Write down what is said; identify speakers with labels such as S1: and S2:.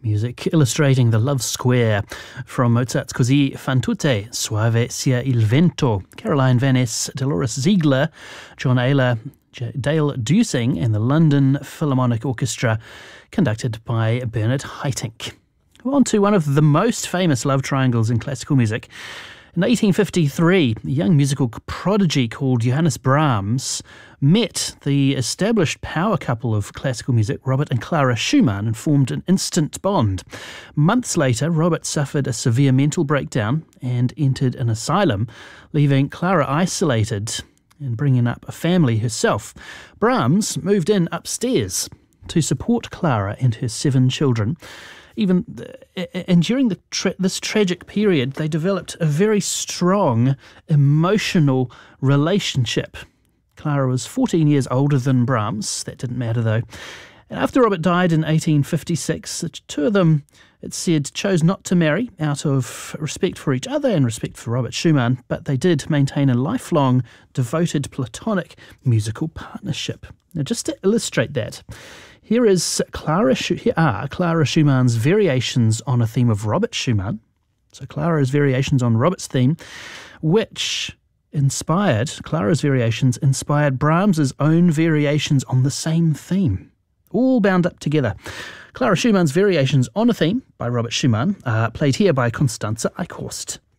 S1: Music illustrating the love square from Mozart's Così fan tutte, Suave sia il vento. Caroline Van Ness, Dolores Ziegler, John Ayler, Dale Dusing and the London Philharmonic Orchestra, conducted by Bernard Haitink. On to one of the most famous love triangles in classical music. In 1853, a young musical prodigy called Johannes Brahms met the established power couple of classical music, Robert and Clara Schumann, and formed an instant bond. Months later, Robert suffered a severe mental breakdown and entered an asylum, leaving Clara isolated and bringing up a family herself. Brahms moved in upstairs to support Clara and her 7 children. And during this tragic period, they developed a very strong emotional relationship. Clara was 14 years older than Brahms. That didn't matter, though. And after Robert died in 1856, the two of them, it said, chose not to marry out of respect for each other and respect for Robert Schumann, but they did maintain a lifelong, devoted, platonic musical partnership. Now, just to illustrate that, here are Clara Schumann's variations on a theme of Robert Schumann. So Clara's variations on Robert's theme, which Clara's variations inspired Brahms's own variations on the same theme, all bound up together. Clara Schumann's variations on a theme by Robert Schumann, played here by Constanze Eichhorst.